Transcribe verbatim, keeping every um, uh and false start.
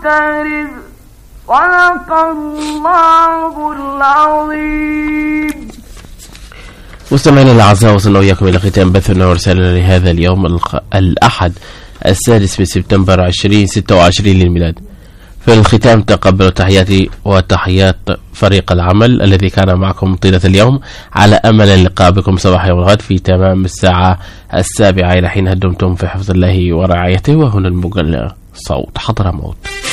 واقترب صدق الله العظيم. مستمعينا الأعزاء، وصلنا وإياكم إلى ختام بثنا ورسالنا لهذا اليوم الأحد السادس من سبتمبر ألفين وستة وعشرين للميلاد. في الختام تقبلوا تحياتي وتحيات فريق العمل الذي كان معكم طيلة اليوم، على أمل اللقاء بكم صباح يوم الغد في تمام الساعة السابعة إلى حين دمتم في حفظ الله ورعايته. وهنا المجلة صوت حضرموت.